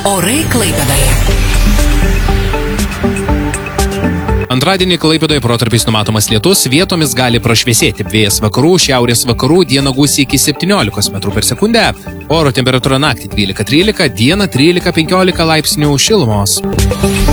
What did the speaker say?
Orai Klaipėdoje. Antradienį Klaipėdoje protarpiais numatomas lietus, vietomis gali prašviesėti. Vėjas vakarų, šiaurės vakarų, dieną gūsiai iki 17 m/s. Oro temperatūra naktį 12-13, dieną 13-15 laipsnių šilumos.